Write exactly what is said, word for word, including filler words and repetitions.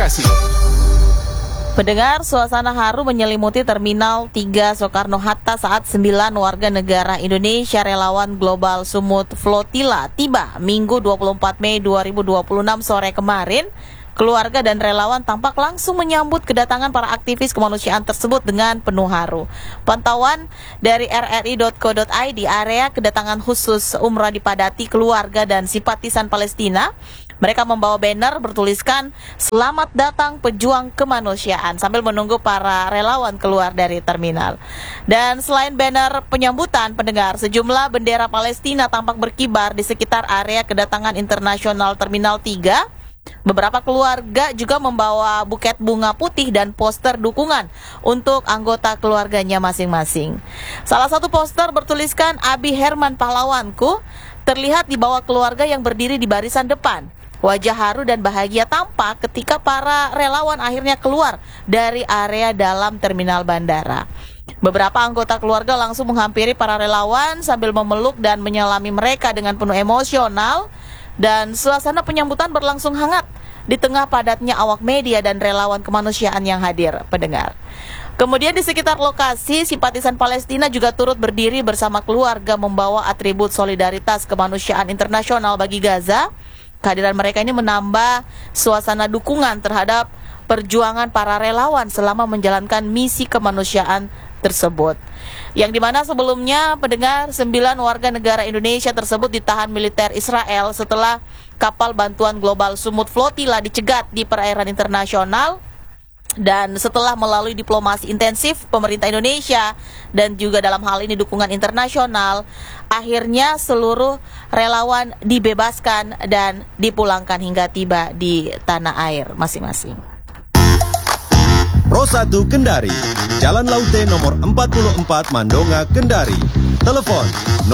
kasih. Pendengar, suasana haru menyelimuti Terminal tiga Soekarno-Hatta saat sembilan warga negara Indonesia relawan Global Sumut Flotilla tiba Minggu dua puluh empat Mei dua ribu dua puluh enam sore kemarin. Keluarga dan relawan tampak langsung menyambut kedatangan para aktivis kemanusiaan tersebut dengan penuh haru. Pantauan dari r r i dot co dot i d, area kedatangan khusus umrah dipadati keluarga dan simpatisan Palestina. Mereka membawa banner bertuliskan "Selamat datang pejuang kemanusiaan" sambil menunggu para relawan keluar dari terminal. Dan selain banner penyambutan, pendengar, sejumlah bendera Palestina tampak berkibar di sekitar area kedatangan internasional Terminal tiga. Beberapa keluarga juga membawa buket bunga putih dan poster dukungan untuk anggota keluarganya masing-masing. Salah satu poster bertuliskan "Abi Herman pahlawanku" terlihat di bawah keluarga yang berdiri di barisan depan. Wajah haru dan bahagia tampak ketika para relawan akhirnya keluar dari area dalam terminal bandara. Beberapa anggota keluarga langsung menghampiri para relawan sambil memeluk dan menyelami mereka dengan penuh emosional, dan suasana penyambutan berlangsung hangat di tengah padatnya awak media dan relawan kemanusiaan yang hadir, pendengar. Kemudian di sekitar lokasi, simpatisan Palestina juga turut berdiri bersama keluarga membawa atribut solidaritas kemanusiaan internasional bagi Gaza. Kehadiran mereka ini menambah suasana dukungan terhadap perjuangan para relawan selama menjalankan misi kemanusiaan tersebut. Yang dimana sebelumnya, pendengar, sembilan warga negara Indonesia tersebut ditahan militer Israel setelah kapal bantuan Global Sumut Flotilla dicegat di perairan internasional. Dan setelah melalui diplomasi intensif pemerintah Indonesia dan juga dalam hal ini dukungan internasional, akhirnya seluruh relawan dibebaskan dan dipulangkan hingga tiba di tanah air masing-masing. Pro satu Kendari, Jalan Laute nomor empat puluh empat Mandonga, Kendari. Telepon